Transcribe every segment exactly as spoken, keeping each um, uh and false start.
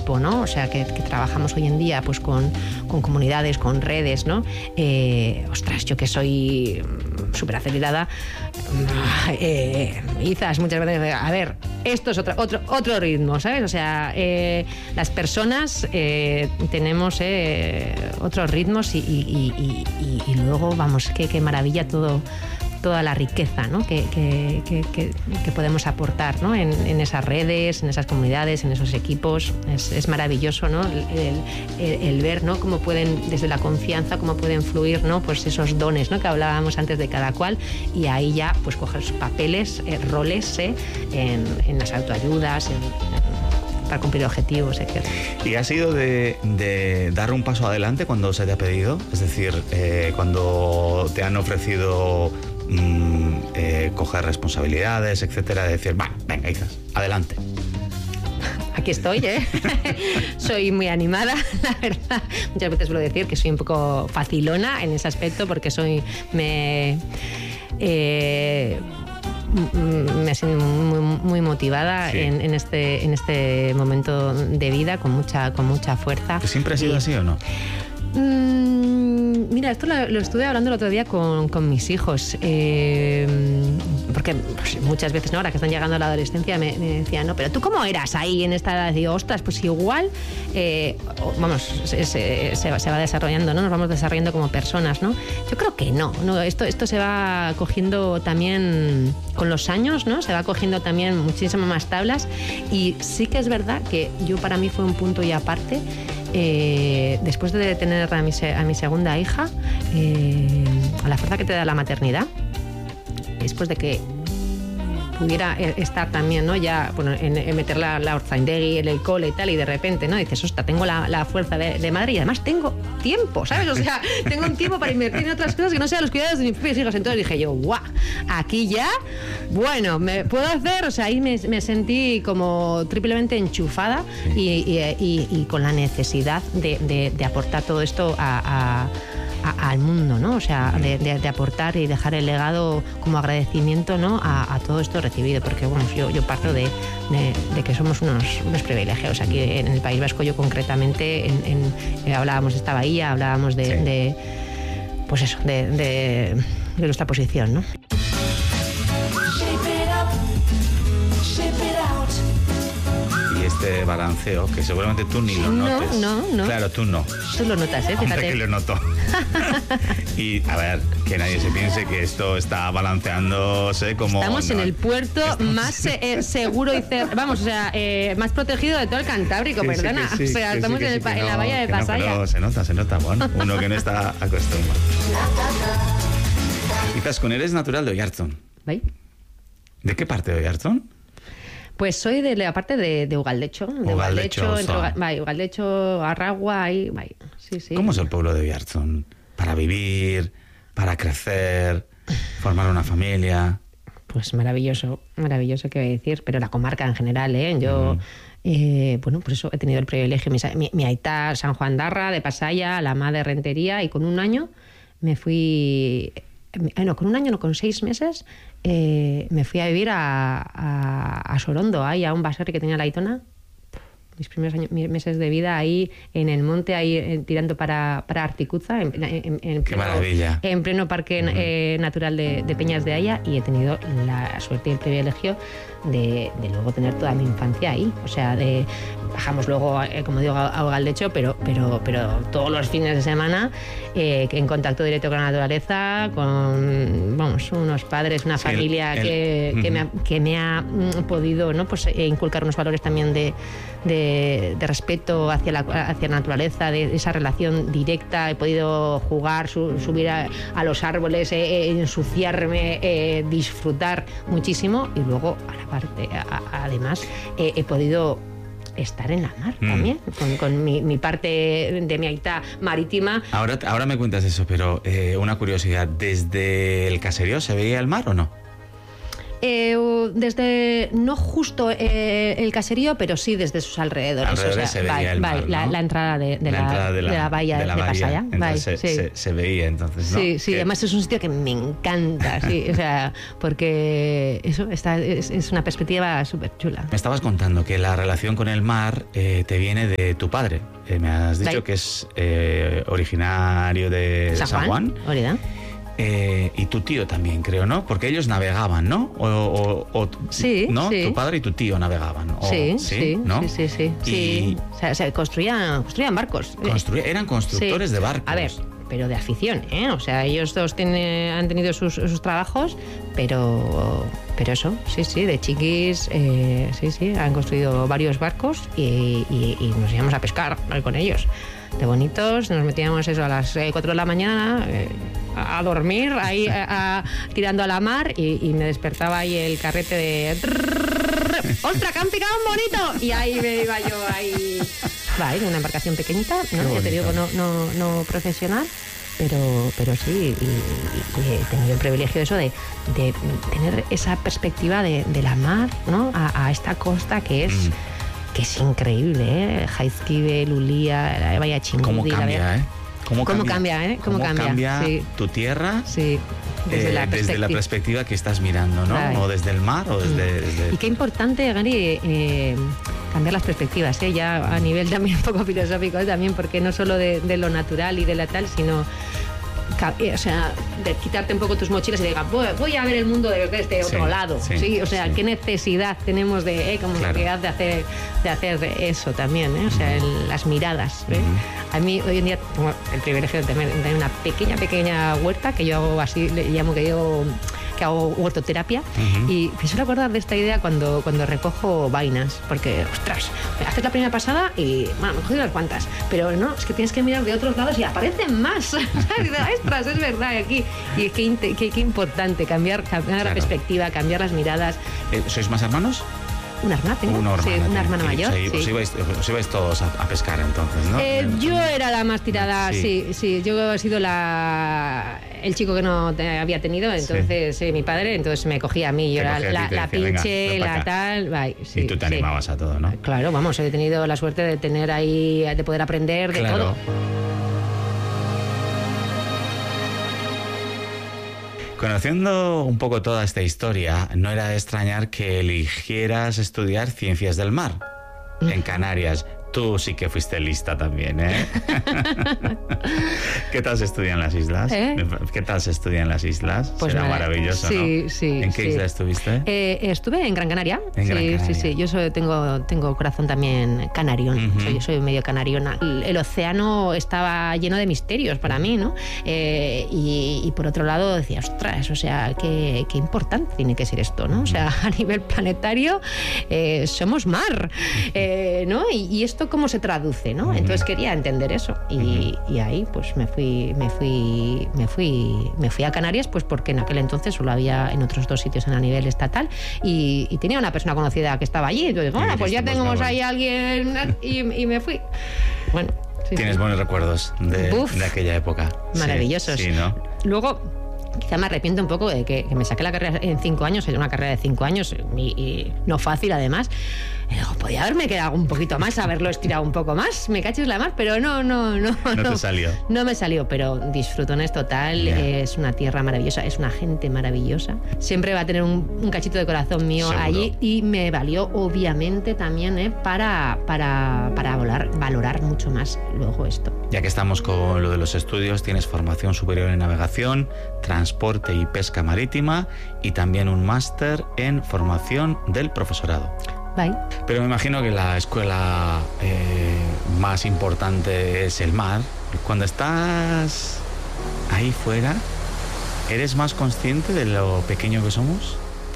equipo, ¿no? O sea, que, que trabajamos hoy en día pues con, con comunidades, con redes, ¿no? Eh, ostras, yo que soy súper acelerada, eh, quizás muchas veces, a ver, esto es otro, otro, otro ritmo, ¿sabes? O sea, eh, las personas eh, tenemos eh, otros ritmos y, y, y, y, y luego, vamos, qué, qué maravilla todo, toda la riqueza, ¿no? que, que, que, que, que podemos aportar, ¿no? en, en esas redes, en esas comunidades, en esos equipos. Es, es maravilloso, ¿no? el, el, el ver, ¿no? cómo pueden, desde la confianza, cómo pueden fluir, ¿no? pues esos dones, ¿no? que hablábamos antes de cada cual, y ahí ya pues coger sus papeles, eh, roles ¿eh? en, en las autoayudas, en, en, para cumplir objetivos, etcétera. ¿Y ha sido de, de dar un paso adelante cuando se te ha pedido? Es decir, eh, cuando te han ofrecido mm, eh, coger responsabilidades, etcétera, de decir, va, venga, hijas, adelante. Aquí estoy, ¿eh? Soy muy animada, la verdad. Muchas veces suelo decir que soy un poco facilona en ese aspecto porque soy... me... Eh, me siento muy, muy motivada sí. en, en, este, en este momento de vida, con mucha, con mucha fuerza. ¿Siempre ha sido y, así o no? Mmm, mira, esto lo, lo estuve hablando el otro día con, con mis hijos, eh, porque pues, muchas veces, ¿no? ahora que están llegando a la adolescencia, me, me decían, no, pero ¿tú cómo eras ahí en esta edad? Y digo, ostras, pues igual, eh, vamos, se, se, se, va, se va desarrollando, ¿no? Nos vamos desarrollando como personas, ¿no? Yo creo que no, no esto, esto se va cogiendo también con los años, ¿no? Se va cogiendo también muchísimas más tablas, y sí que es verdad que yo, para mí fue un punto y aparte. Eh, después de tener a mi, a mi segunda hija, eh, a la fuerza que te da la maternidad, después de que pudiera estar también, ¿no? Ya, bueno, en, en meter la, la orzaindegui, el cole y tal, y de repente, ¿no? Dices, ostras, tengo la, la fuerza de, de madre y además tengo tiempo, ¿sabes? O sea, tengo un tiempo para invertir en otras cosas que no sean los cuidados de mis propios hijos. Entonces dije yo, guau, aquí ya, bueno, me puedo hacer, o sea, ahí me, me sentí como triplemente enchufada y, y, y, y con la necesidad de, de, de aportar todo esto a, a A, al mundo, ¿no? O sea, de, de, de aportar y dejar el legado como agradecimiento, ¿no? A, a todo esto recibido, porque bueno, yo, yo parto de, de, de que somos unos, unos privilegios. Aquí en el País Vasco, yo concretamente, en, en, eh, hablábamos de esta bahía, hablábamos de, sí. de pues eso, de, de, de nuestra posición, ¿no? Este balanceo, que seguramente tú ni lo notes. No, no, no. Claro, tú no. Tú lo notas, ¿eh? Fíjate. Hombre, que lo noto. Y, a ver, que nadie se piense que esto está balanceándose como... Estamos no, en el puerto estamos... más eh, seguro y cer... vamos, o sea, eh, más protegido de todo el Cantábrico, que perdona. Sí, sí, o sea, estamos sí, en, el, sí, en no, la bahía de no, Pasaya. Pero se nota, se nota, bueno, uno que no está acostumbrado. Quizás con eres natural de Oiartzun. ¿Veis? ¿De qué parte de Oiartzun? Pues soy de la parte de, de Ugaldecho. De Ugaldecho, Ugaldecho, entre Ugal, vai, Ugaldecho, Arragua, ahí, vai. Sí, sí. ¿Cómo es el pueblo de Oiartzun? Para vivir, para crecer, formar una familia. Pues maravilloso, maravilloso, qué voy a decir, pero la comarca en general, ¿eh? Yo, uh-huh. eh, bueno, por eso he tenido el privilegio, mi, mi, mi aitá San Juan d'Arra, de Pasaya, la ma de Rentería, y con un año me fui... Eh, no, con un año, no, con seis meses, eh, me fui a vivir a, a, a Sorondo, ahí a un baserri que tenía la Aitona. Mis primeros años, mis meses de vida ahí en el monte, ahí eh, tirando para, para Articuza, en, en, en, Qué pleno, maravilla. en pleno parque uh-huh. eh, natural de, de Peñas de Haya, y he tenido la suerte y el privilegio de, de luego tener toda mi infancia ahí. O sea, de, bajamos luego, eh, como digo, a Ugaldecho, pero, pero, pero todos los fines de semana eh, en contacto directo con la naturaleza, con vamos, unos padres, una sí, familia el, que, el, que, uh-huh. me ha, que me ha mm, podido, ¿no? pues, eh, inculcar unos valores también de, de, de respeto hacia la, hacia la naturaleza, de esa relación directa. He podido jugar, su, subir a, a los árboles, eh, ensuciarme, eh, disfrutar muchísimo, y luego a la parte, a, a, además eh, he podido estar en la mar mm. también, con, con mi, mi parte de mi aitá marítima. Ahora, ahora me cuentas eso, pero eh, una curiosidad, ¿desde el caserío se veía el mar o no? Eh, desde, no justo eh, el caserío, pero sí desde sus alrededores. Alrededores o sea, se veía vai, el mar, vai, ¿no? la, la entrada de, de, la, la entrada de, la, de la bahía de, de, la de bahía. Pasaya. Vai, Se, sí. se, se veía entonces, ¿no? Sí, sí, que... además es un sitio que me encanta, sí, o sea, porque eso está, es, es una perspectiva súper chula. Me estabas contando que la relación con el mar eh, te viene de tu padre. Eh, me has dicho Vai. que es eh, originario de San San Juan, Juan. ¿verdad? Eh, y tu tío también, creo, ¿no? Porque ellos navegaban, ¿no? O, o, o- Sí, ¿no? sí. Tu padre y tu tío navegaban. O- Sí, sí, ¿no? sí, sí, sí. Y sí. O sea, o sea, construían, construían barcos. construía- eran constructores Sí. de barcos. A ver, pero de afición, ¿eh? O sea, ellos dos tiene- han tenido sus, sus trabajos, pero, pero eso, sí, sí, de chiquis, eh, sí, sí, han construido varios barcos y, y- y nos íbamos a pescar ahí con ellos. De bonitos, nos metíamos eso a las cuatro de la mañana eh, a, a dormir, ahí a- a- tirando a la mar y, y me despertaba ahí el carrete de... ¡Ostras, que han picado un bonito! Y ahí me iba yo ahí... Va, en una embarcación pequeñita, ¿no? Ya te digo, no, no, no profesional, pero, pero sí, y, y- y he tenido el privilegio eso de, de tener esa perspectiva de, de la mar, ¿no? A, a esta costa que es... Mm. que es increíble, ¿eh? Jaizkibel, Ulia, la Bahía Chingudi. ¿Cómo la cambia, Bahía- eh? ¿Cómo, ¿Cómo cambia, eh? ¿Cómo cambia? Sí. tu tierra Sí, desde, eh, la, desde perspectiva. la perspectiva que estás mirando, ¿no? Claro. O desde el mar o desde... desde- Y qué importante, Gary, eh, cambiar las perspectivas, ¿eh? Ya a nivel también un poco filosófico, ¿eh? También porque no solo de, de lo natural y de la tal, sino... ca- eh, O sea, de quitarte un poco tus mochilas y de voy, voy a ver el mundo desde este otro Sí, lado. sí, Sí, o sea, sí. qué necesidad tenemos de, eh, como Claro. sociedad de hacer, de hacer eso también, ¿eh? O sea, el- las miradas. ¿eh? Ujú. A mí hoy en día tengo el privilegio de tener, de tener una pequeña, pequeña huerta que yo hago así, le llamo que yo que hago huertoterapia. Ujú. Y me suelo acordar de esta idea cuando, cuando recojo vainas, porque, ostras, haces la primera pasada y, bueno, me he cogido unas cuantas, pero no, es que tienes que mirar de otros lados y aparecen más. Y dices, ostras, es verdad, aquí. Y qué, inte- qué, qué importante cambiar, cambiar la Claro. perspectiva, cambiar las miradas. Eh, ¿Sois más hermanos? Una hermana tengo. Una hermana. Sí, una tiene. hermana Y mayor. Os, ibais- sí. os ibais, os ibais todos a, a pescar entonces, ¿no? Eh, yo era la más tirada, Sí. sí, sí. Yo he sido la el chico que no te- había tenido, entonces eh, mi padre, entonces me cogía a mí, yo Te era cogía a la, ti y te la decía, venga, pinche, ven pa' la acá. tal, bye, sí, y tú te sí. animabas a todo, ¿no? Claro, vamos, he tenido la suerte de tener ahí, de poder aprender de Claro. todo. Conociendo un poco toda esta historia, no era de extrañar que eligieras estudiar ciencias del mar en Canarias. Tú sí que fuiste lista también, ¿eh? ¿Qué tal se estudia en las islas? ¿Eh? ¿Qué tal se estudia en las islas? Pues Será nada, maravilloso, sí, ¿no? sí, ¿En qué sí. isla estuviste? Eh, estuve en Gran Canaria. En sí, Gran sí, Canaria. sí. Yo soy- tengo, tengo corazón también canarión. Ujú. soy, soy medio canariona. El, el océano estaba lleno de misterios para mí, ¿no? Eh, y, y por otro lado decía, ostras, o sea, qué, qué importante tiene que ser esto, ¿no? O sea, a nivel planetario eh, somos mar, eh, ¿no? Y, y esto cómo se traduce, ¿no? Entonces quería entender eso. Y, y ahí pues me fui, me fui, me fui, me fui a Canarias, pues porque en aquel entonces solo había en otros dos sitios a nivel estatal y, y tenía una persona conocida que estaba allí. Entonces, bueno, pues ya dijiste, pues tenemos me voy. ahí a alguien y, y me fui. Bueno, sí, Tienes sí. buenos recuerdos de, Buf. de aquella época. Sí, Maravillosos. Sí, ¿no? Luego, quizá me arrepiento un poco de que, que me saqué la carrera en cinco años, era una carrera de cinco años y, y no fácil además. Y digo, podía haberme quedado un poquito más, haberlo estirado un poco más, me caches la mar, pero no, no, no. No te salió. No me salió, pero disfrutones total, Ya. es una tierra maravillosa, es una gente maravillosa. Siempre va a tener un, un cachito de corazón mío Seguro. allí y me valió obviamente también eh, para, para, para volar, valorar mucho más luego esto. Ya que estamos con lo de los estudios, tienes formación superior en navegación, transporte y pesca marítima y también un máster en formación del profesorado. Bye. Pero me imagino que la escuela eh, más importante es el mar. Cuando estás ahí fuera, ¿eres más consciente de lo pequeño que somos?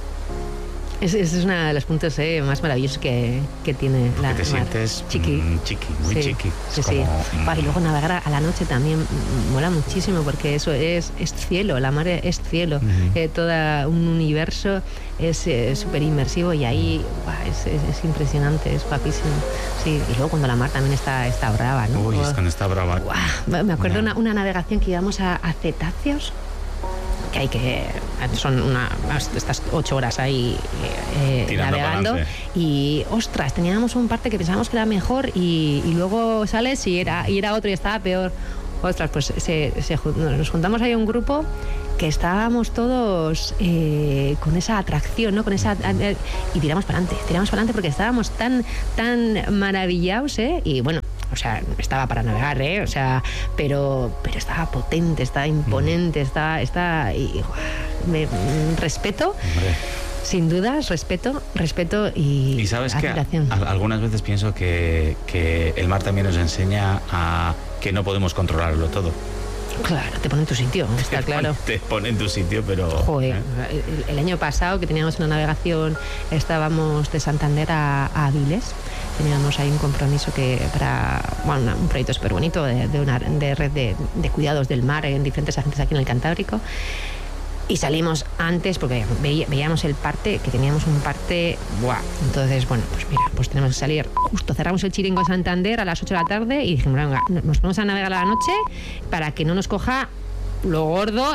Ese es, es uno de los puntos eh, más maravillosos que, que tiene Porque la te mar. sientes Chiqui. mm, chiqui, muy Sí, chiqui. sí, Es sí. como, Buah, y luego navegar a la noche también mm, mola muchísimo porque eso es, es cielo, la mar es cielo. Ujú. Eh, todo un universo es súper inmersivo y ahí buah, es, es- es impresionante, es guapísimo. Sí, y luego cuando la mar también está, está brava, ¿no? Uy, es Oh, cuando está brava. buah, me acuerdo Ya. una, una navegación que íbamos a, a cetáceos que hay que son una, estas ocho horas ahí eh, navegando y, ostras, teníamos un parte que pensábamos que era mejor y, y luego sales y era, y era otro y estaba peor. Ostras, pues se, se, nos juntamos ahí un grupo que estábamos todos eh, con esa atracción, ¿no? Con esa eh, y tiramos para adelante, tiramos para adelante porque estábamos tan tan maravillados, ¿eh? Y bueno, o sea, estaba para navegar, ¿eh? O sea, pero pero estaba potente, estaba imponente, estaba está y ¡guau! Me, respeto. Hombre. Sin dudas, respeto, respeto y Y sabes que algunas veces pienso que, que el mar también nos enseña a que no podemos controlarlo todo. Claro, te pone en tu sitio, está te claro. Pone, te pone en tu sitio, pero... Joder, ¿eh? el, el año pasado que teníamos una navegación, estábamos de Santander a, a Avilés, teníamos ahí un compromiso que para, bueno, un proyecto súper bonito de, de una de red de, de cuidados del mar en diferentes agentes aquí en el Cantábrico. Y salimos antes porque veía, veíamos el parte, que teníamos un parte, ¡buah! Entonces, bueno, pues mira, pues tenemos que salir justo, cerramos el chiringo en Santander a las ocho de la tarde y dijimos, venga, nos vamos a navegar a la noche para que no nos coja lo gordo.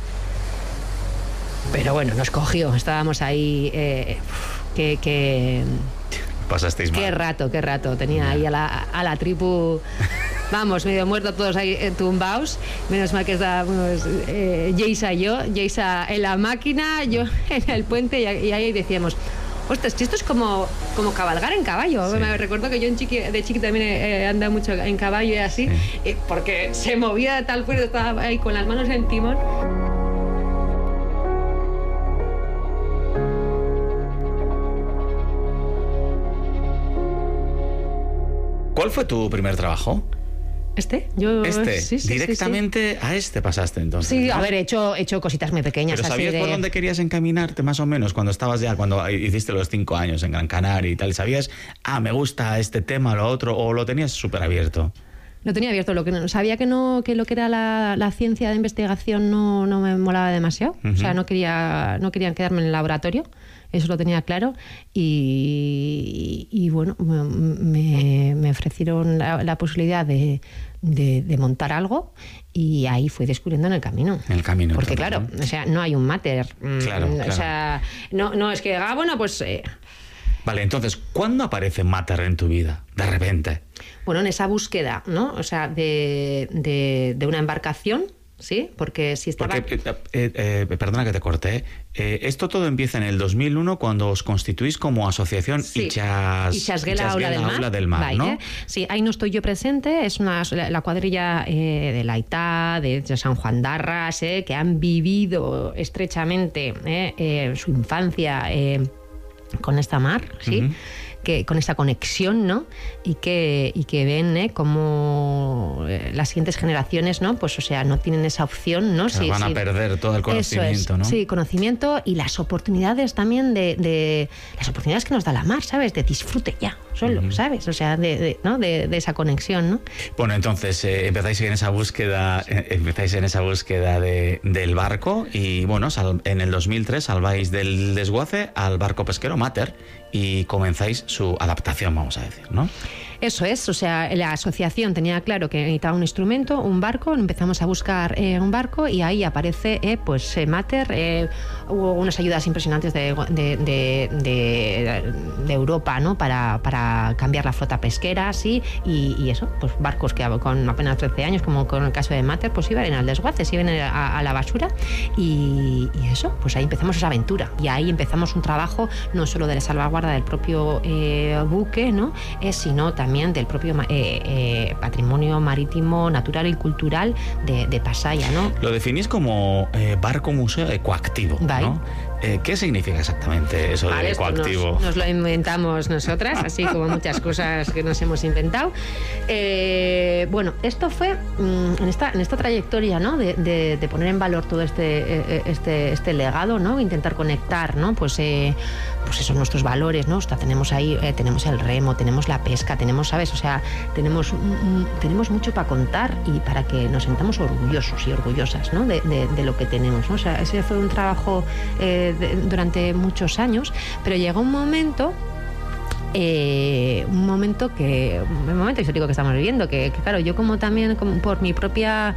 Pero bueno, nos cogió, estábamos ahí, eh, que... que pasasteis mal. Qué rato, qué rato, tenía ahí a la, a la tripu... Vamos, medio muertos todos ahí eh, tumbados. Menos mal que estábamos eh, Geisa y yo, Geisa en la máquina, yo en el puente y, y ahí decíamos, ostras, esto es como, como cabalgar en caballo. Sí. Me recuerdo que yo en chiqui, de chiquita también he eh, andado mucho en caballo y así, sí. eh, porque se movía de tal fuerza, estaba ahí con las manos en timón. ¿Cuál fue tu primer trabajo? ¿Este? Yo, este, sí, sí, directamente sí, sí. A este pasaste entonces. Sí, ¿no? A ver, he hecho, he hecho cositas muy pequeñas. ¿Pero sabías así de... por dónde querías encaminarte más o menos cuando estabas ya, cuando hiciste los cinco años en Gran Canaria y tal? ¿Sabías, ah, me gusta este tema, lo otro, o lo tenías súper abierto? Lo tenía abierto, lo que no, sabía que no que lo que era la, la ciencia de investigación no, no me molaba demasiado, uh-huh. O sea, no quería no querían quedarme en el laboratorio, eso lo tenía claro y, y, y bueno, me, me ofrecieron la, la posibilidad de, de, de montar algo y ahí fui descubriendo en el camino. En el camino. Porque claro, o sea, no hay un máter, claro, o claro. sea, no, no es que, ah, bueno, pues... Eh, Vale, entonces, ¿cuándo aparece Mater en tu vida? De repente. Bueno, en esa búsqueda, ¿no? O sea, de, de, de una embarcación, ¿sí? Porque si estaba... Porque, eh, eh, perdona que te corté. Eh, esto todo empieza en el dos mil uno cuando os constituís como asociación sí. Itxas, Itxasgela Aula del Mar, Aula del Mar, vale, ¿no? ¿eh? Sí, ahí no estoy yo presente, es una, la cuadrilla eh, de la I T A, de, de San Juan d'Arras, eh, que han vivido estrechamente eh, eh, su infancia... Eh, con esta mar, ¿sí? Uh-huh. Que, con esta conexión, ¿no? Y que, y que ven ¿eh? Como eh, las siguientes generaciones, ¿no? Pues, o sea, no tienen esa opción, ¿no? Sí, van sí. a perder todo el conocimiento, es, ¿no? Sí, conocimiento y las oportunidades también de, de... Las oportunidades que nos da la mar, ¿sabes? De disfrute ya, solo, uh-huh. ¿sabes? O sea, de, de, ¿no? de, de esa conexión, ¿no? Bueno, entonces, eh, empezáis en esa búsqueda, eh, empezáis en esa búsqueda de, del barco y, bueno, sal, en el dos mil tres salváis del desguace al barco pesquero Mater y comenzáis su adaptación, vamos a decir, ¿no? Eso es, o sea, la asociación tenía claro que necesitaba un instrumento, un barco, empezamos a buscar eh, un barco y ahí aparece eh, pues eh, Mater, eh, hubo unas ayudas impresionantes de, de, de, de, de Europa, ¿no? Para, para cambiar la flota pesquera, sí, y, y eso, pues barcos que con apenas trece años, como con el caso de Mater, pues iban al desguace, iban a, a la basura y, y eso, pues ahí empezamos esa aventura y ahí empezamos un trabajo no solo de la salvaguarda del propio eh, buque, ¿no? Eh, sino también del propio eh, eh, patrimonio marítimo, natural y cultural de, de Pasaia, ¿no? Lo definís como eh, barco museo ecoactivo, ¿no? Eh, ¿Qué significa exactamente eso vale, de ecoactivo? Nos, nos lo inventamos nosotras, así como muchas cosas que nos hemos inventado. Eh, bueno, esto fue mmm, en, esta, en esta trayectoria, ¿no? De, de, de poner en valor todo este, este, este legado, ¿no? Intentar conectar, ¿no? Pues, eh, pues eso, nuestros valores, ¿no? O sea, tenemos ahí, eh, tenemos el remo, tenemos la pesca, tenemos, ¿sabes? O sea, tenemos, mm, tenemos mucho para contar y para que nos sintamos orgullosos y orgullosas, ¿no? De, de, de lo que tenemos, ¿no? O sea, ese fue un trabajo eh, de, durante muchos años, pero llegó un momento eh, un momento que, un momento histórico que estamos viviendo, que, que claro, yo como también como por mi propia,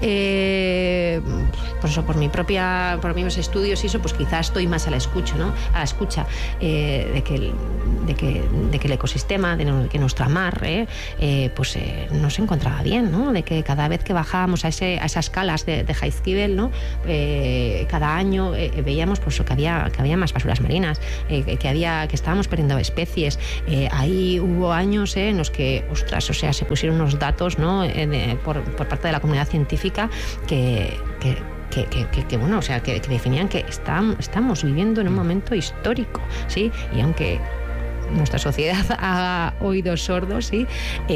eh, por eso, por mi propia, por mis estudios y eso, pues quizás estoy más a la escucha, ¿no? A la escucha eh, de que el, de que, de que el ecosistema, de no, que nuestra mar, eh, eh, pues eh, no se encontraba bien, ¿no? De que cada vez que bajábamos a, ese, a esas calas de, de Jaizkibel, ¿no? Eh, cada año eh, veíamos pues, que, había, que había más basuras marinas, eh, que, había, que estábamos perdiendo especies. Eh, ahí hubo años eh, en los que, ostras, o sea, se pusieron unos datos, ¿no? Eh, de, por, por parte de la comunidad científica que... que Que, que, que, que bueno, o sea, que, que definían que estamos, estamos viviendo en un momento histórico, ¿sí? Y aunque nuestra sociedad haga oídos sordos, ¿sí?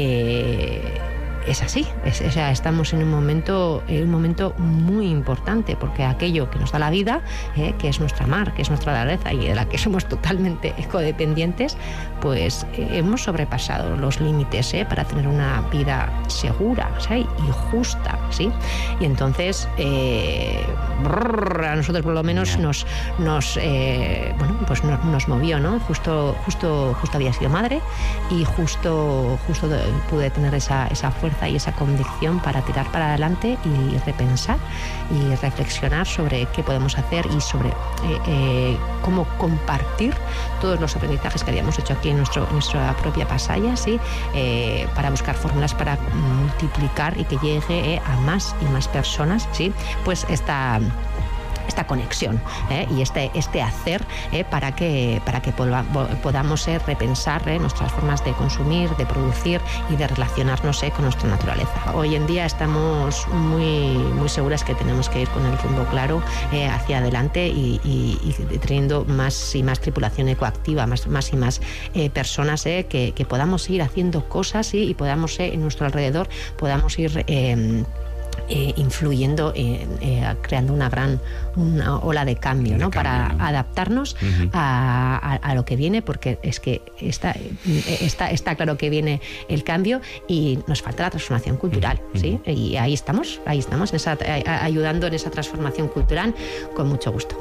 Eh, es así, es, o sea, estamos en un momento, en un momento muy importante, porque aquello que nos da la vida, eh, que es nuestra mar, que es nuestra naturaleza y de la que somos totalmente ecodependientes, pues eh, hemos sobrepasado los límites eh, para tener una vida segura, ¿sí? Y justa, ¿sí? Y entonces eh, brrr, a nosotros por lo menos nos, nos eh, bueno, pues nos, nos movió, ¿no? Justo, justo, justo había sido madre y justo, justo pude tener esa, esa fuerza y esa convicción para tirar para adelante y repensar y reflexionar sobre qué podemos hacer y sobre eh, eh, cómo compartir todos los aprendizajes que habíamos hecho aquí en, nuestro, en nuestra propia pasaya, ¿sí? eh, para buscar fórmulas para multiplicar y que llegue eh, a más y más personas, ¿sí? Pues esta... esta conexión ¿eh? y este, este hacer ¿eh? para que, para que podamos eh, repensar ¿eh? nuestras formas de consumir, de producir y de relacionarnos ¿eh? con nuestra naturaleza. Hoy en día estamos muy, muy seguras que tenemos que ir con el rumbo claro eh, hacia adelante y, y, y teniendo más y más tripulación ecoactiva, más, más y más eh, personas eh, que, que podamos ir haciendo cosas ¿sí? y podamos eh, en nuestro alrededor podamos ir eh, Eh, influyendo, eh, eh, creando una gran una ola de cambio, de ¿no? Cambio, para ¿no? adaptarnos uh-huh. a, a, a lo que viene, porque es que está, está, está claro que viene el cambio y nos falta la transformación cultural, uh-huh. ¿sí? Y ahí estamos, ahí estamos en esa, a, ayudando en esa transformación cultural con mucho gusto.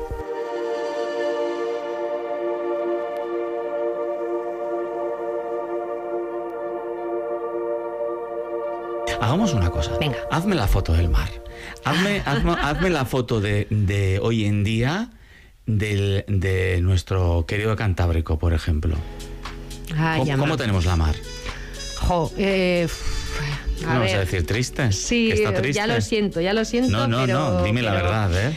Hagamos una cosa. Venga. Hazme la foto del mar. Hazme, hazme, hazme la foto de, de hoy en día del, de nuestro querido Cantábrico, por ejemplo. Ay, ¿Cómo, ¿Cómo tenemos la mar? Jo, eh, a ¿No ver. vas a decir triste? Sí, ¿Está triste? ya lo siento, ya lo siento. No, no, pero, no, dime pero, la verdad, ¿eh?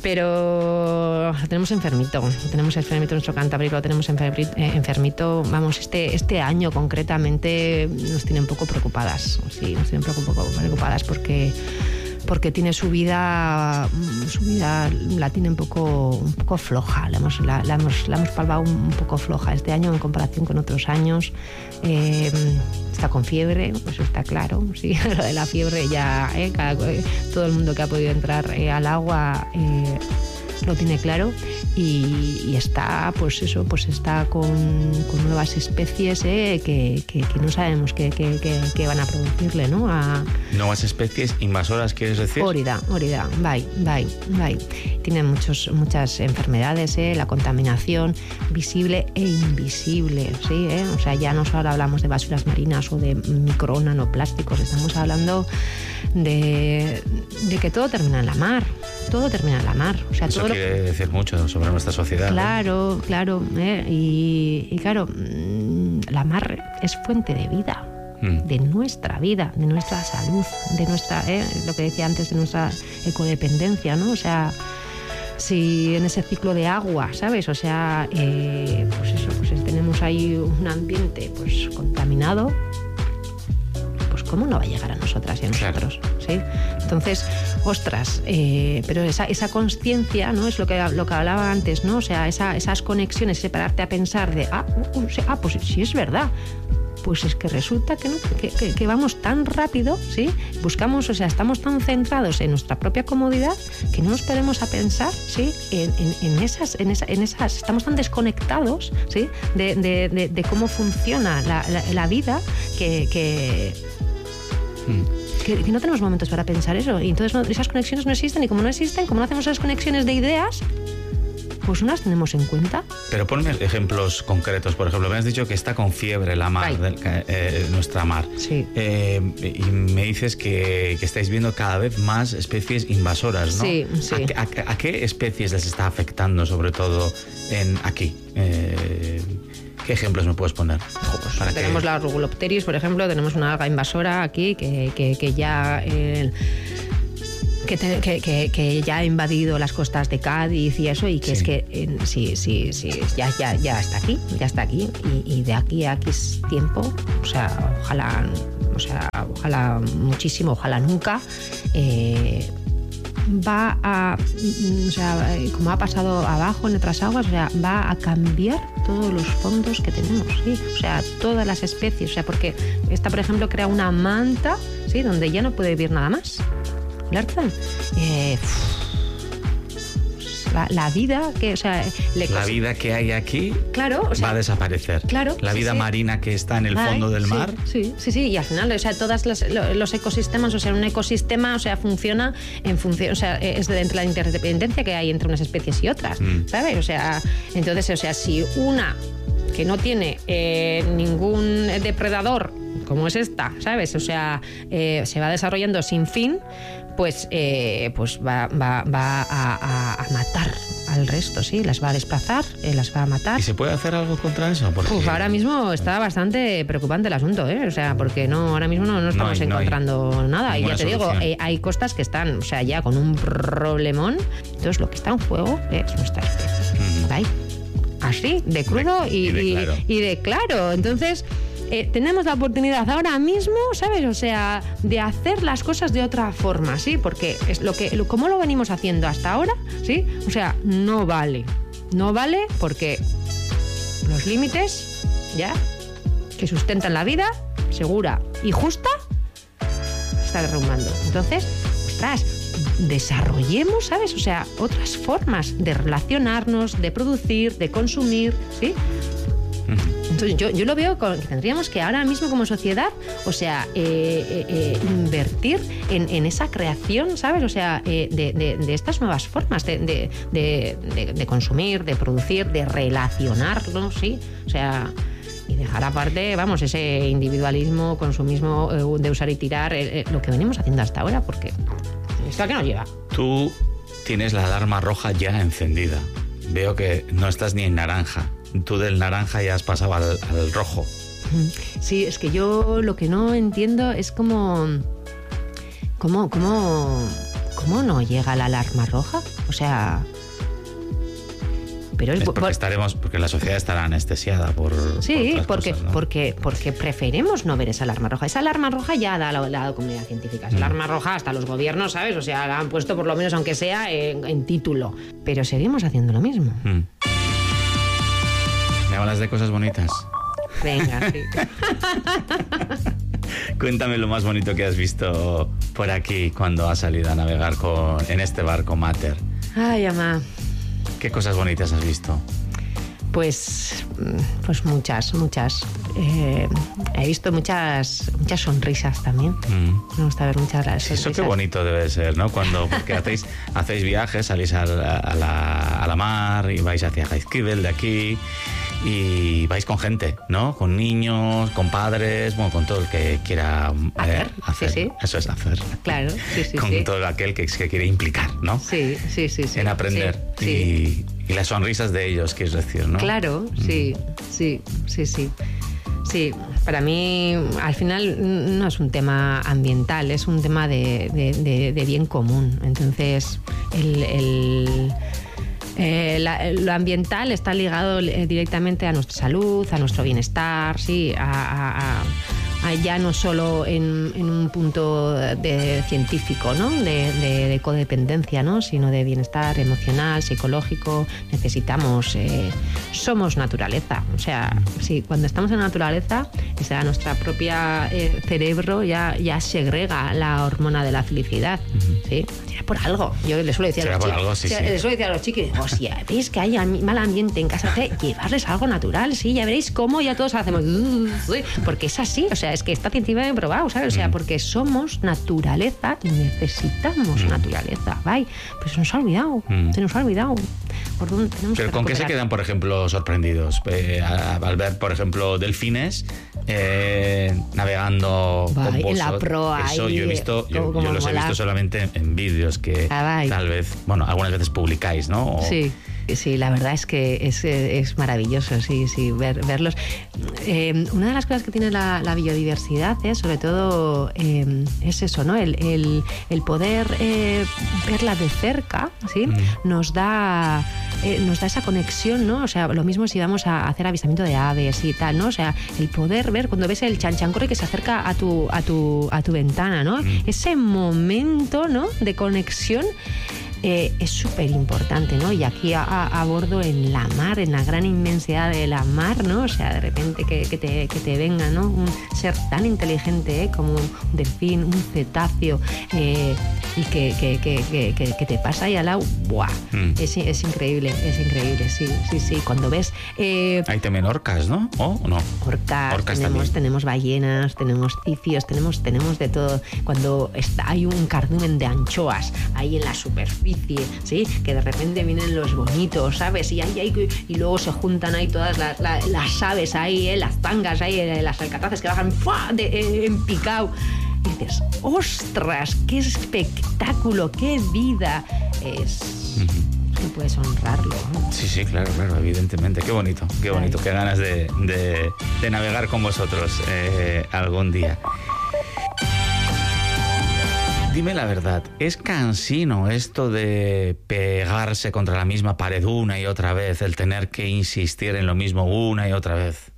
Pero tenemos enfermito, tenemos enfermito nuestro Cantábrico, lo tenemos enfermito, vamos, este, este año concretamente nos tiene un poco preocupadas, sí, nos tiene un poco preocupadas porque... porque tiene su vida, su vida la tiene un poco, un poco floja, la hemos, la, la hemos, la hemos palpado un, un poco floja este año en comparación con otros años. Eh, está con fiebre, pues está claro, sí, lo de la fiebre ya, eh, cada, todo el mundo que ha podido entrar eh, al agua eh, lo tiene claro y, y está, pues eso, pues está con, con nuevas especies eh, que, que, que no sabemos qué que, que, que van a producirle, ¿no? A, nuevas especies invasoras, ¿quieres decir? Órida, órida, bye, bye, bye. Tienen muchos, muchas enfermedades, eh, la contaminación visible e invisible, ¿sí? Eh? O sea, ya no solo hablamos de basuras marinas o de micro o nanoplásticos, estamos hablando de, de que todo termina en la mar, todo termina en la mar. O sea, Eso todo quiere lo... decir mucho sobre nuestra sociedad. Claro, ¿eh? claro. Eh, y, y claro, la mar es fuente de vida. De nuestra vida, de nuestra salud, de nuestra, eh, lo que decía antes, de nuestra ecodependencia, ¿no? O sea, si en ese ciclo de agua, ¿sabes? O sea, eh, pues eso, pues tenemos ahí un ambiente pues contaminado, pues cómo no va a llegar a nosotras y a nosotros, claro. ¿Sí? Entonces, ostras, eh, pero esa, esa conciencia, ¿no? Es lo que, lo que hablaba antes, ¿no? O sea, esa, esas conexiones, separarte a pensar de, ah, uh, uh, ah, pues sí es verdad. Pues es que resulta que, no, que, que, que vamos tan rápido, ¿sí? Buscamos, o sea, estamos tan centrados en nuestra propia comodidad que no nos podemos a pensar, ¿sí? En, en, en, esas, en, esa, en esas, estamos tan desconectados, ¿sí? De, de, de, de cómo funciona la, la, la vida que, que, mm. que, que no tenemos momentos para pensar eso. Y entonces no, esas conexiones no existen, y como no existen, como no hacemos esas conexiones de ideas, pues no las tenemos en cuenta. Pero ponme ejemplos concretos. Por ejemplo, me has dicho que está con fiebre la mar, del, eh, nuestra mar. Sí. Eh, y me dices que, que estáis viendo cada vez más especies invasoras, ¿no? Sí, sí. ¿A, a, a qué especies les está afectando, sobre todo en aquí? Eh, ¿Qué ejemplos me puedes poner? Pues para tenemos que... la Rugulopteris, por ejemplo, tenemos una alga invasora aquí que, que, que ya... Eh, Que, te, que, que, que ya ha invadido las costas de Cádiz y eso, y que sí. es que eh, sí, sí, sí, ya, ya, ya está aquí, ya está aquí, y, y de aquí a aquí es tiempo, o sea, ojalá, o sea, ojalá muchísimo, ojalá nunca, eh, va a, o sea, como ha pasado abajo en otras aguas, o sea, va a cambiar todos los fondos que tenemos, sí, o sea, todas las especies, o sea, porque esta, por ejemplo, crea una manta, sí, donde ya no puede vivir nada más. Eh, la, la vida que, o sea, le la vida que hay aquí, claro, o sea, va a desaparecer. Claro, la sí, vida sí. marina que está en el fondo Ay, del sí, mar. Sí, sí, sí, y al final, o sea, todos los, los ecosistemas, o sea, un ecosistema, o sea, funciona en función, o sea, es de entre la interdependencia que hay entre unas especies y otras, mm. ¿sabes? O sea, entonces, o sea, si una que no tiene eh, ningún depredador como es esta, ¿sabes? O sea, eh, se va desarrollando sin fin, pues, eh, pues va, va, va a, a, a matar al resto, sí, las va a desplazar, eh, las va a matar. ¿Y se puede hacer algo contra eso? Porque... Uf, ahora mismo está bastante preocupante el asunto, ¿eh? O sea, porque no, ahora mismo no, no estamos no hay, encontrando no nada. Y ya te solución. digo, eh, hay costas que están, o sea, ya con un problemón. Entonces, lo que está en juego es nuestra especie. Mm. ¿Vale? Así, de crudo de, y, y, de y, claro. y de claro. Entonces... Eh, tenemos la oportunidad ahora mismo, ¿sabes? O sea, de hacer las cosas de otra forma, ¿sí? Porque es lo que, lo, como lo venimos haciendo hasta ahora, ¿sí? O sea, no vale. No vale porque los límites, ¿ya? Que sustentan la vida segura y justa, está derrumbando. Entonces, ostras, desarrollemos, ¿sabes? O sea, otras formas de relacionarnos, de producir, de consumir, ¿sí? Entonces yo, yo lo veo con, que tendríamos que ahora mismo como sociedad, o sea, eh, eh, eh, invertir en, en esa creación, ¿sabes? O sea, eh, de, de, de estas nuevas formas de, de, de, de, de consumir, de producir, de relacionarnos, ¿sí? O sea, y dejar aparte, vamos, ese individualismo, consumismo eh, de usar y tirar, eh, eh, lo que venimos haciendo hasta ahora, porque ¿esto a qué nos lleva? Tú tienes la alarma roja ya encendida. Veo que no estás ni en naranja. Tú del naranja ya has pasado al, al rojo. Sí, es que yo lo que no entiendo es cómo, cómo, cómo, cómo no llega la alarma roja. O sea, pero es, es porque por, estaremos, porque la sociedad estará anestesiada por. Sí, por porque, cosas, ¿no? porque porque preferimos no ver esa alarma roja. Esa alarma roja ya da la, la comunidad científica. Esa mm. alarma roja hasta los gobiernos, ¿sabes? O sea, la han puesto por lo menos, aunque sea en, en título. Pero seguimos haciendo lo mismo. Mm. ¿Me hablas de cosas bonitas? Venga, sí. Cuéntame lo más bonito que has visto por aquí cuando has salido a navegar con, en este barco Mater. Ay, mamá. ¿Qué cosas bonitas has visto? Pues, pues muchas, muchas. Eh, he visto muchas, muchas sonrisas también. Mm. Me gusta ver muchas sonrisas. Eso qué bonito debe ser, ¿no? Cuando, porque hacéis, hacéis viajes, salís a la, a, la, a la mar y vais hacia Jaizkibel de aquí y vais con gente, ¿no? Con niños, con padres, bueno, con todo el que quiera hacer. Eh, hacer. Sí, sí. Eso es hacer. Claro, sí, sí. Con sí. todo aquel que se quiere implicar, ¿no? Sí, sí, sí. sí en aprender. Sí, sí. Y, y las sonrisas de ellos, quieres decir, ¿no? Claro, sí, mm. sí, sí, sí. Sí, para mí al final no es un tema ambiental, es un tema de, de, de, de bien común. Entonces, el, el, eh, la, lo ambiental está ligado directamente a nuestra salud, a nuestro bienestar, sí, a, a, a, a ya no solo en, en un punto de científico, ¿no? de, de, de codependencia, ¿no? Sino de bienestar emocional, psicológico. Necesitamos, eh, somos naturaleza. O sea, sí, cuando estamos en la naturaleza, o sea, nuestra propia eh, cerebro ya, ya segrega la hormona de la felicidad. Uh-huh. ¿Sí? Será por algo. Yo les suelo decir a los chicos, algo, sí, o sea, sí. les suelo decir a los chicos, digo, si veis que hay mal ambiente en casa, llevarles algo natural, sí, ya veréis cómo ya todos hacemos, porque es así, o sea, es que está científicamente probado, ¿sabes? O sea, porque somos naturaleza y necesitamos mm. naturaleza, ¿vale? Pues se nos ha olvidado, mm. se nos ha olvidado. por dónde tenemos Pero que ¿con qué se recuperar. quedan, por ejemplo, sorprendidos? Eh, al ver, por ejemplo, delfines eh, navegando Va, con en vosotros. la proa Eso ahí, yo he visto, yo, como yo los he mola. visto solamente en, en vídeos que Ah, va. tal vez, bueno, algunas veces publicáis, ¿no? O- Sí, sí, la verdad es que es, es maravilloso, sí, sí, ver, verlos. Eh, una de las cosas que tiene la, la biodiversidad es, sobre todo, eh, es eso, ¿no? El, el, el poder eh, verla de cerca, ¿sí? Mm. Nos da, eh, nos da esa conexión, ¿no? O sea, lo mismo si vamos a hacer avistamiento de aves y tal, ¿no? O sea, el poder ver cuando ves el chanchancorre que se acerca a tu, a tu, a tu ventana, ¿no? Mm. Ese momento, ¿no? De conexión. Eh, es súper importante, ¿no? Y aquí a, a, a bordo en la mar, en la gran inmensidad de la mar, ¿no? O sea, de repente que, que, te, que te venga, ¿no? Un ser tan inteligente, ¿eh? Como un delfín, un cetáceo, eh, y que, que, que, que, que, que te pasa ahí al lado, ¡buah! Mm. Es, es increíble, es increíble, sí, sí, sí. Cuando ves... Eh, Hay también orcas, ¿no? ¿O no? Orcas, Orcas tenemos, también. tenemos ballenas, tenemos cifios, tenemos, tenemos de todo. Cuando está, hay un cardumen de anchoas ahí en la superficie, ¿sí? Que de repente vienen los bonitos, ¿sabes? Y, ahí, ahí, y luego se juntan ahí todas las, las, las aves ahí, ¿eh? Las tangas ahí, eh, las alcatraces que bajan ¡fua! De, eh, en picao. Y dices, ¡ostras! ¡Qué espectáculo! ¡Qué vida! Es... Ujú. No puedes honrarlo, ¿no? Sí, sí, claro, claro, evidentemente. Qué bonito, qué bonito. Qué ganas de, de, de navegar con vosotros eh, algún día. Dime la verdad, ¿es cansino esto de pegarse contra la misma pared una y otra vez, el tener que insistir en lo mismo una y otra vez?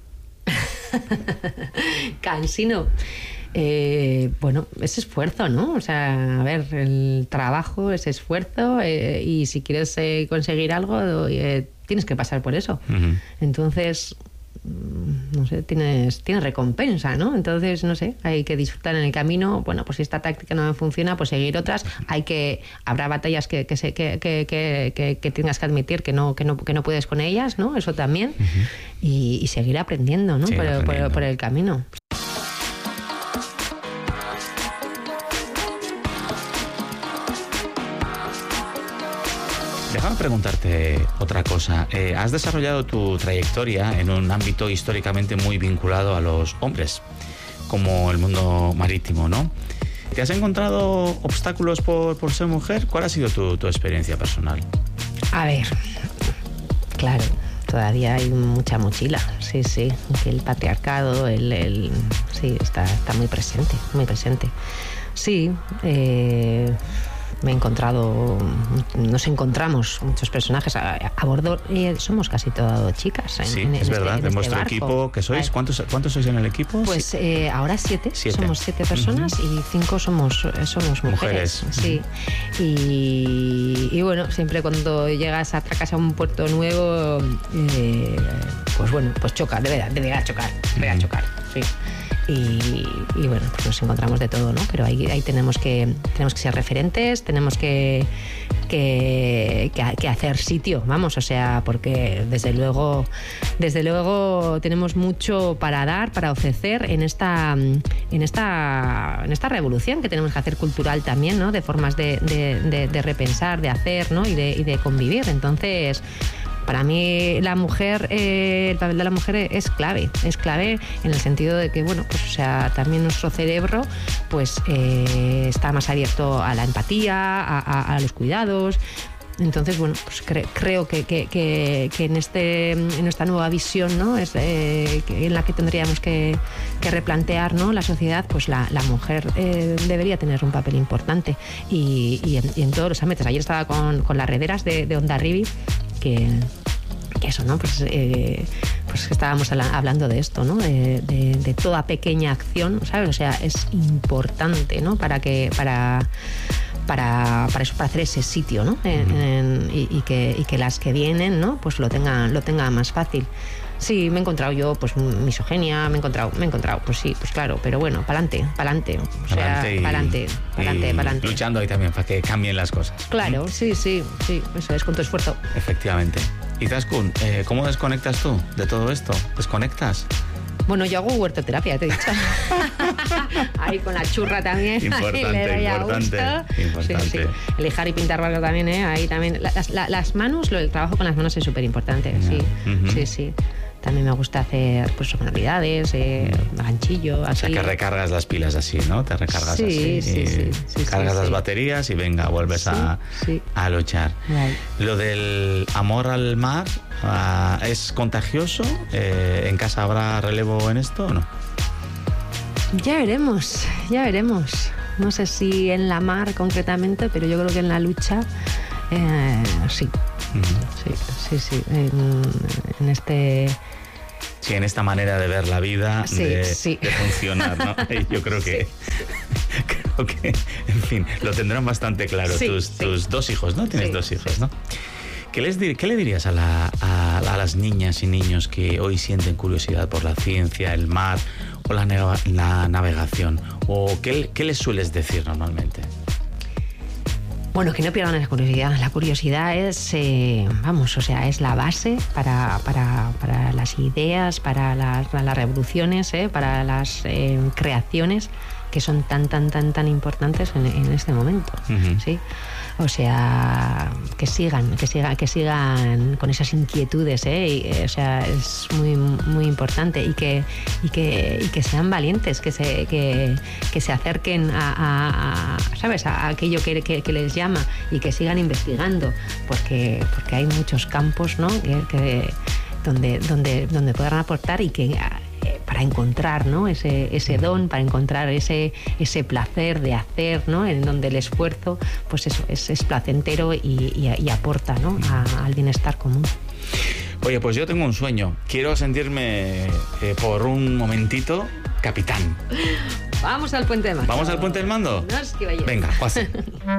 Cansino. Eh, bueno, es esfuerzo, ¿no? O sea, a ver, el trabajo es esfuerzo, eh, y si quieres eh, conseguir algo, eh, tienes que pasar por eso. Uh-huh. Entonces, no sé, tienes, tienes recompensa, ¿no? Entonces, no sé, hay que disfrutar en el camino. Bueno, pues si esta táctica no me funciona, pues seguir otras. Hay que, habrá batallas que, que, se, que, que, que, que, que tengas que admitir que no, que no, que no puedes con ellas, ¿no? Eso también. Uh-huh. y, y seguir aprendiendo, ¿no? Seguir por, aprendiendo. Por, por el camino. Déjame preguntarte otra cosa. Eh, has desarrollado tu trayectoria en un ámbito históricamente muy vinculado a los hombres, como el mundo marítimo, ¿no? ¿Te has encontrado obstáculos por, por ser mujer? ¿Cuál ha sido tu, tu experiencia personal? A ver, claro, todavía hay mucha mochila, sí, sí, que el patriarcado, el, el sí, está, está muy presente, muy presente. Sí, eh... me he encontrado, nos encontramos muchos personajes a, a bordo, eh, somos casi todas chicas. En, sí, en, es en verdad, este, de en vuestro este equipo, que sois, ¿cuántos, ¿cuántos sois en el equipo? Pues sí. eh, ahora siete, siete, somos siete personas, uh-huh. y cinco somos, somos mujeres. mujeres. Sí, uh-huh. y, y bueno, siempre cuando llegas a atracas a un puerto nuevo, eh, pues bueno, pues choca, deberá, deberá chocar, deberá uh-huh. chocar, sí. Y, y bueno, pues nos encontramos de todo, ¿no? Pero ahí, ahí tenemos que tenemos que ser referentes, tenemos que, que, que, que hacer sitio, vamos, o sea, porque desde luego, desde luego tenemos mucho para dar, para ofrecer en esta, en esta, en esta revolución que tenemos que hacer cultural también, ¿no? De formas de, de, de, de repensar, de hacer, ¿no? Y de, y de convivir. Entonces, para mí la mujer, eh, el papel de la mujer es clave, es clave en el sentido de que, bueno, pues o sea, también nuestro cerebro pues eh, está más abierto a la empatía, a, a, a los cuidados. Entonces, bueno, pues cre- creo que, que, que, que en este en esta nueva visión, ¿no? Es, eh, que en la que tendríamos que, que replantear, ¿no? La sociedad, pues la, la mujer eh, debería tener un papel importante y, y, en, y en todos los ámbitos. Ayer estaba con, con las rederas de, de Hondarribia, que, que eso, ¿no? Pues, eh, pues estábamos hablando de esto, ¿no? De, de, de toda pequeña acción, ¿sabes? O sea, es importante, ¿no? Para que para Para, para eso, para hacer ese sitio, ¿no? En, en, y, y, que, y que las que vienen, ¿no? Pues lo tengan, lo tengan más fácil. Sí, me he encontrado yo, pues, misoginia, me he encontrado, me he encontrado, pues sí, pues claro, pero bueno, pa'lante, pa'lante, o sea, pa'lante, pa'lante, pa'lante. Luchando ahí también para que cambien las cosas. Claro, ¿Mm? sí, sí, sí, eso es con tu esfuerzo. Efectivamente. Y Izaskun, eh, ¿cómo desconectas tú de todo esto? ¿Desconectas? Bueno, yo hago huertoterapia, te he dicho. Ahí con la churra también. Importante, ahí le doy a importante, gusto. importante. Sí, sí. Lijar y pintar barro también, ¿eh? Ahí también. Las, las, las manos, lo, el trabajo con las manos es súper importante, sí. Uh-huh. Sí, sí. También me gusta hacer pues manualidades, eh, ganchillo, así. O sea, que recargas las pilas así, ¿no? Te recargas sí, así. Sí, sí, sí. Cargas sí, las sí. baterías y venga, vuelves sí, a, sí. a luchar. Right. Lo del amor al mar, uh, ¿es contagioso? Eh, ¿En casa habrá relevo en esto o no? Ya veremos, ya veremos. No sé si en la mar concretamente, pero yo creo que en la lucha eh, sí. Uh-huh. Sí, sí, sí. En, en este... Sí, en esta manera de ver la vida, sí, de, sí. de funcionar, ¿no? Yo creo que, sí. creo que, en fin, lo tendrán bastante claro sí, tus, sí. tus dos hijos, ¿no? Tienes sí, dos hijos, sí. ¿no? ¿Qué, les dir, ¿Qué le dirías a, la, a, a las niñas y niños que hoy sienten curiosidad por la ciencia, el mar o la, la navegación? ¿O qué, qué les sueles decir normalmente? Bueno, que no pierdan la curiosidad. La curiosidad es, eh, vamos, o sea, es la base para, para, para las ideas, para las, para las revoluciones, eh, para las eh, creaciones que son tan, tan, tan, tan importantes en, en este momento, uh-huh. ¿sí? O sea, que sigan, que sigan, que sigan con esas inquietudes, ¿eh? Y, eh, o sea, es muy, muy importante y que, y que, y que sean valientes, que se, que, que se acerquen a, a, a ¿sabes? A aquello que, que, que les llama y que sigan investigando, porque, porque hay muchos campos, ¿no? Que, que, donde, donde, donde podrán aportar y que para encontrar, ¿no? ese, ese don, para encontrar ese, ese placer de hacer, ¿no? En donde el esfuerzo, pues eso, es, es placentero y, y, y aporta, ¿no? A, al bienestar común. Oye, pues yo tengo un sueño. Quiero sentirme eh, por un momentito capitán. Vamos al Puente del Mando. ¿Vamos al Puente del Mando? No, es que vaya. Venga, pase.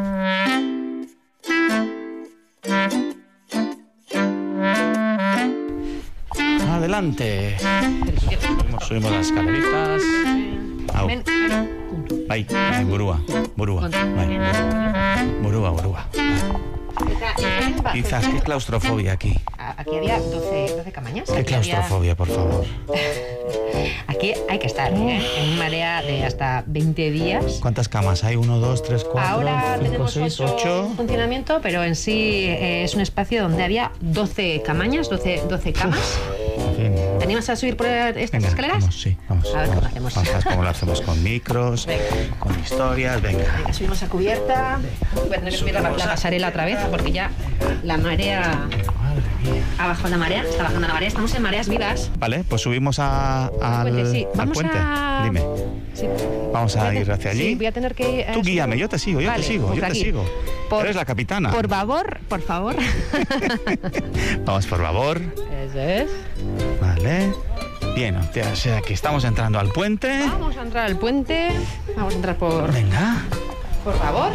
Adelante. Subimos, subimos las escaleritas. Ven, ahí, ahí, burúa, burúa. Burúa, burúa. Quizás, qué claustrofobia aquí. Aquí había doce, doce camañas. Qué claustrofobia, había... por favor. Aquí hay que estar, ¿eh? En una marea de hasta veinte días. ¿Cuántas camas hay? Uno, dos, tres, cuatro, Ahora cinco, tenemos seis, ocho, ocho en funcionamiento, pero en sí eh, es un espacio donde había doce camañas, doce, doce camas. Uf, en fin. ¿Te animas a subir por estas venga, escaleras? Vamos, sí, vamos. A ver vamos, cómo hacemos. Vamos a ver cómo lo hacemos con micros, venga. Con historias, venga. Venga, subimos a cubierta. Voy a tener que subir la, la pasarela otra vez porque ya la marea... Madre mía. Ha bajado la marea, está bajando la marea. Estamos en mareas vivas. Vale, pues subimos a, al, puente, sí. al Vamos puente. A... Dime. Sí. Vamos a tener, ir hacia allí. Sí, voy a tener que... Tú guíame, yo te sigo, yo vale, te sigo, pues yo te aquí. sigo. Por, Eres la capitana. Por favor, por favor. Vamos, por favor. Eso es. Vale. Bien, o sea que estamos entrando al puente. Vamos a entrar al puente. Vamos a entrar por... Venga. Por favor.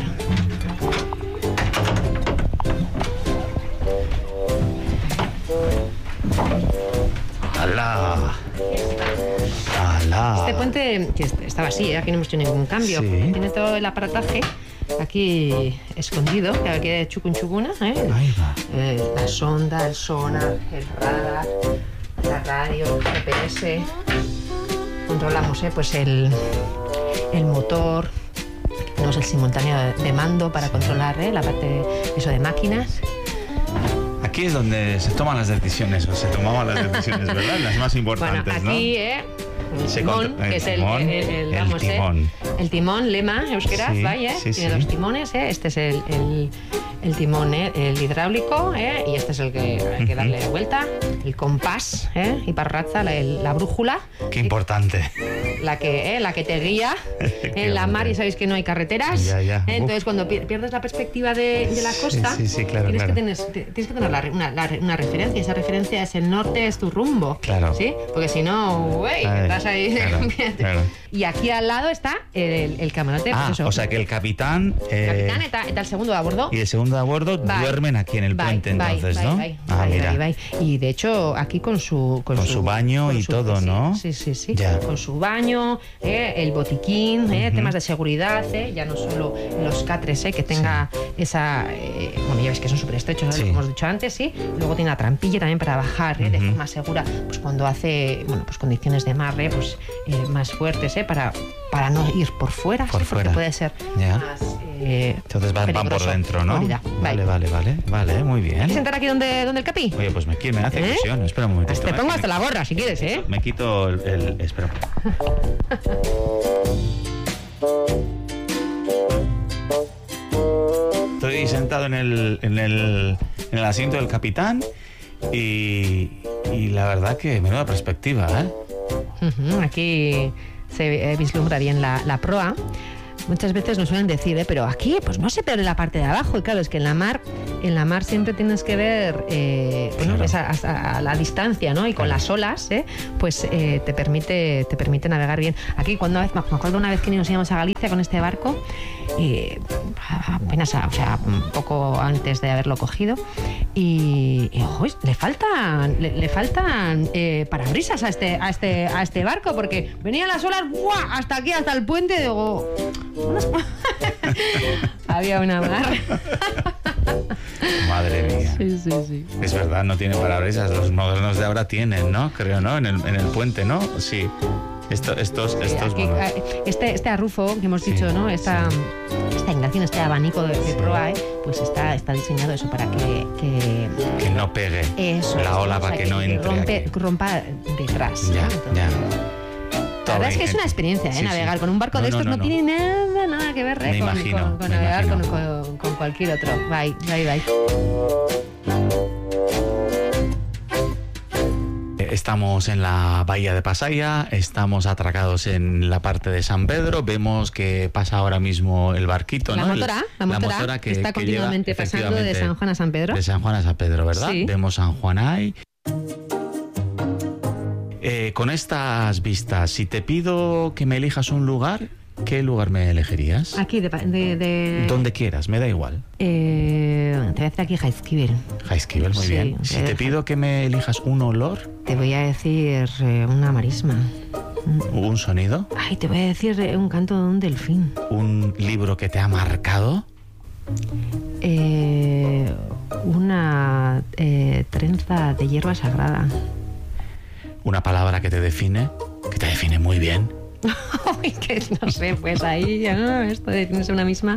¡Hala! ¡Hala! Este puente que estaba así, ¿eh? Aquí no hemos hecho ningún cambio. Sí. Tiene todo el aparataje aquí escondido, que aquí hay chucun chucuna, ¿eh? Ahí va. Eh, la sonda, el sonar, el radar, la radio, el G P S. Controlamos, ¿eh? Pues el, el motor. Tenemos el simultáneo de, de mando para controlar, ¿eh? La parte eso de máquinas. Aquí es donde se toman las decisiones, o se tomaban las decisiones, ¿verdad? Las más importantes, bueno, aquí, ¿no? ¿eh? El Se timón, contra- el que es el, timón, el, el, el vamos, timón. ¿eh? El timón, lema, euskera, Sí, bai, ¿eh? sí, Tiene sí. dos timones, ¿eh? Este es el, el, el timón, ¿eh? El hidráulico, ¿eh? Y este es el que hay que darle la vuelta. El compás, ¿eh? Y parraza, la, el- la brújula. Qué importante. La que, ¿eh? La que te guía en la mar y sabéis que no hay carreteras. Ya, ya. ¿eh? Entonces, Uf. cuando pier- pierdes la perspectiva de, de la costa, sí, sí, claro, tienes, claro. Que tener, te- tienes que tener la re- una, la re- una referencia. Esa referencia es el norte, es tu rumbo. Claro. ¿Sí? Porque si no, güey, Ay, estás ahí. claro, claro. Y aquí al lado está el, el camarote. Ah, pues eso. o sea que el capitán... El eh, capitán está, está el segundo de a bordo. Y el segundo estando a bordo, Bai. duermen aquí en el Bai, puente bai, entonces, bai, ¿no? bai, ah, bai, mira. bai, bai. Y de hecho, aquí con su... Con su baño y todo, sí, ¿no? Sí, sí, sí. Ya. Con su baño, eh, el botiquín, eh, Ujú. temas de seguridad, eh, ya no solo los catres, eh, que tenga esa... eh, bueno, ya ves que son súper estrechos, ¿no? Sí. Como hemos dicho antes, sí. Luego tiene la trampilla también para bajar, eh, de Ujú. forma segura, pues cuando hace, bueno, pues condiciones de mar, eh, pues eh, más fuertes, eh, para, para no ir por fuera, Por sí, porque fuera. puede ser Ya. más... eh, Entonces van, van por peligroso. dentro, ¿no? Movilidad. Vale, vale, vale, vale, muy bien. ¿Quieres sentar aquí donde, donde el capi? Oye, pues me, me hace ¿Eh? ilusión. Espera un momentito. Te ¿eh? pongo Me- hasta la gorra si quieres, ¿eh? Me quito el... el- espera. Estoy sentado en el, en el, en el asiento del capitán y, y la verdad que menuda perspectiva, ¿eh? Ujú, aquí se eh, vislumbra bien la, la proa. Muchas veces nos suelen decir, ¿eh? Pero aquí pues no se ve la parte de abajo. Y claro, es que en la mar, en la mar siempre tienes que ver, eh, bueno, Claro. esa- hasta a la distancia, ¿no? Y con Claro. las olas, ¿eh? Pues eh, te permite, te permite navegar bien. Aquí cuando una vez, me acuerdo una vez que nos íbamos a Galicia con este barco, eh, apenas, o sea, un poco antes de haberlo cogido, y, y, ojo, le faltan, le, le faltan eh, parabrisas a este, a este, a este barco, porque venían las olas ¡buah! Hasta aquí, hasta el puente, y digo, unas- había una mar. Madre mía. Sí, sí, sí. Es verdad, no tiene parabrisas. Los modernos de ahora tienen, ¿no? Creo, ¿no? En el, en el puente, ¿no? Sí. Esto, estos, estos Aquí, bueno, eh, este, este arrufo que hemos Sí, dicho, ¿no? Esta, sí. esta inclinación, este abanico de, de Sí. proa, ¿eh? Pues está, está diseñado eso para que, que que no pegue eso, la ola o sea, para que no entre rompe, aquí. rompa detrás. Ya, ¿no? Entonces, ya. La verdad es que es una experiencia, ¿eh? Sí, sí. Navegar con un barco No, de no, estos no, no, no. tiene nada, nada que ver ¿eh? Me con, imagino, con- con me navegar con, imagino. con- con cualquier otro. Bye, bye, bye. Estamos en la bahía de Pasaia, estamos atracados en la parte de San Pedro, vemos que pasa ahora mismo el barquito, La ¿no? El- motora, la motora, que está que continuamente lleva, pasando de efectivamente, San Juan a San Pedro. De San Juan a San Pedro, ¿verdad? Sí. Vemos San Juan ahí. Eh, con estas vistas, si te pido que me elijas un lugar, ¿qué lugar me elegirías? Aquí, de... de, de- Donde quieras, me da igual. eh, te voy a decir aquí Jaizkibel. Jaizkibel, muy Sí, bien. Si eh, te pido que me elijas un olor, Te voy a decir eh, una marisma. un sonido, Ay, te voy a decir eh, un canto de un delfín. un libro que te ha marcado, Eh, una eh, trenza de hierba sagrada. una palabra que te define, que te define muy bien. Ay, que no sé, pues ahí, ¿no? Esto de definirse una misma,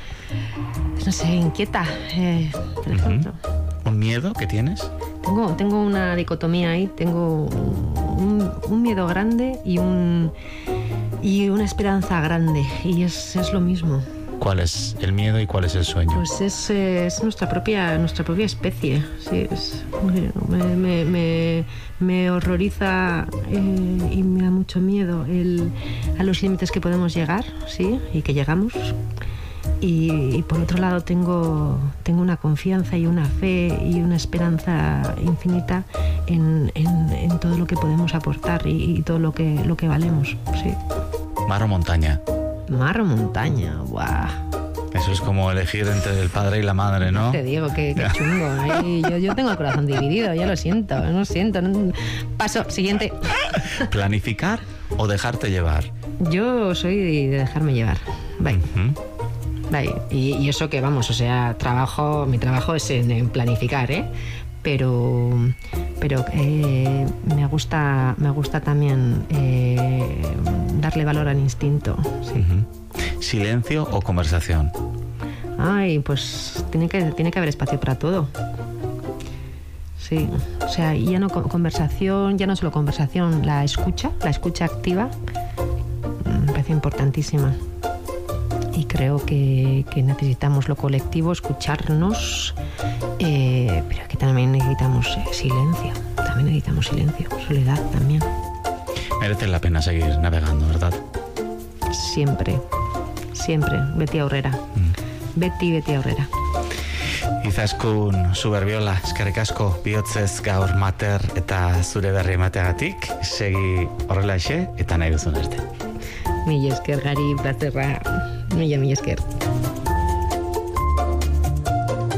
no sé, inquieta, eh, por ejemplo. ¿Un miedo que tienes? Tengo, tengo una dicotomía ahí, tengo un, un miedo grande y un y una esperanza grande, y es, es lo mismo. ¿Cuál es el miedo y cuál es el sueño? Pues es, eh, es nuestra propia nuestra propia especie, sí, es, me, me, me, me horroriza eh, y me da mucho miedo el, a los límites que podemos llegar, sí, y que llegamos. Y, y por otro lado tengo, tengo una confianza y una fe y una esperanza infinita en, en, en todo lo que podemos aportar y, y todo lo que, lo que valemos, sí. Mar o montaña. Mar o montaña, guau. Eso es como elegir entre el padre y la madre, ¿no? Te digo, qué, qué chungo. Ay, yo, yo tengo el corazón dividido, ya lo siento, lo siento. no- Paso, siguiente. ¿Planificar o dejarte llevar? Yo soy de dejarme llevar. Bye, Ujú. bye. Y, y eso que vamos, o sea, trabajo, mi trabajo es en, en planificar, ¿eh? Pero, pero eh, me gusta, me gusta también eh, darle valor al instinto. Sí. Ujú. ¿Silencio o conversación? Ay, pues tiene que, tiene que haber espacio para todo. Sí, o sea, ya no con- conversación, ya no solo conversación, la escucha, la escucha activa, mm, me parece importantísima. Y creo que, que necesitamos lo colectivo, escucharnos, eh, pero que también necesitamos eh, silencio, también necesitamos silencio, soledad también, Merece la pena seguir navegando, ¿verdad? siempre, siempre. Beti aurrera, Beti, Beti aurrera. Izaskun Suberbiola, eskerrik asko bihotzez gaur mater eta zure berri emateagatik, segi horrelaxe eta nahi duzun arte. Mila esker, Gari, plazerra, mila, mila esker.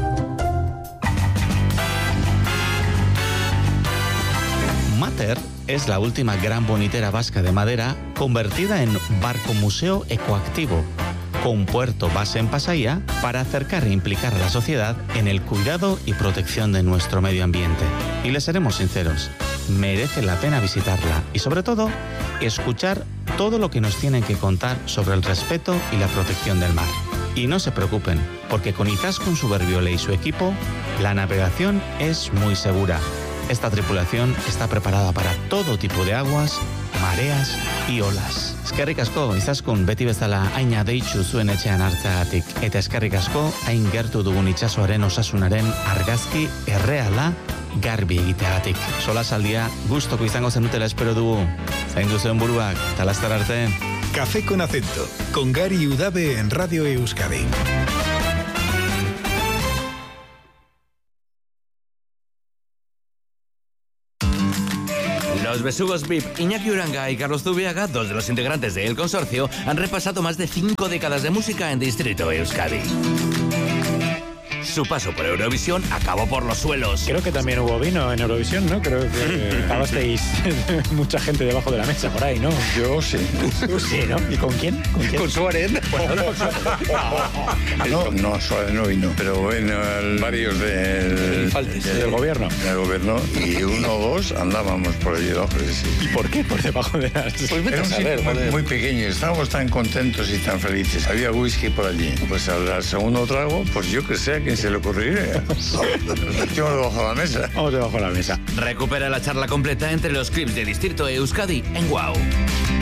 Mater es la última gran bonitera vasca de madera convertida en barco museo ecoactivo, con puerto base en Pasaia para acercar e implicar a la sociedad en el cuidado y protección de nuestro medio ambiente. Y les seremos sinceros, merece la pena visitarla y sobre todo escuchar todo lo que nos tienen que contar sobre el respeto y la protección del mar. Y no se preocupen, porque con Izaskun Suberbiole y su equipo, la navegación es muy segura. Esta tripulación está preparada para todo tipo de aguas, mareas y olas. Eskerrik asko, Izaskun, beti bezala haina deitzu zuen etxean hartzeagatik. Eta eskerrik asko, hain gertu dugun itsasoaren osasunaren argazki erreala garbi egiteagatik. Solasaldia gustoko izango zenutela espero dugu. Zaindu zuen buruak, talastar arte. Café con acento, con Gary Udabe en Radio Euskadi. Los besugos V I P Iñaki Uranga y Carlos Zubiaga, dos de los integrantes del consorcio, han repasado más de cinco décadas de música en Distrito Euskadi. Su paso por Eurovisión acabó por los suelos. Creo que también hubo vino en Eurovisión, ¿no? Creo que acabasteis mucha gente debajo de la mesa por ahí, ¿no? Yo sí. Tú sí, ¿no? ¿Y con quién? ¿Con, quién? Con Suárez. Bueno, con Suárez. No, no, Suárez no vino, pero bueno, el, varios del, del, del gobierno. Del gobierno, y uno o dos andábamos por allí debajo, sí. ¿Y por qué? Por debajo de las... Pues era un sitio muy, muy pequeño, estábamos tan contentos y tan felices. Había whisky por allí. Pues al, al segundo trago, pues yo que sé a quién se le ocurriría. Nos metimos debajo de la mesa. Vamos debajo de la mesa. Recupera la charla completa entre los clips de Distrito Euskadi en Wow.